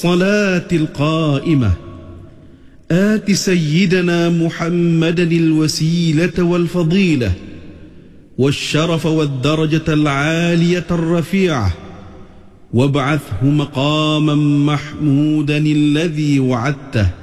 صلاة القائمة آت سيدنا محمدا الوسيلة والفضيلة والشرف والدرجة العالية الرفيعة وابعثه مقاما محمودا الذي وعدته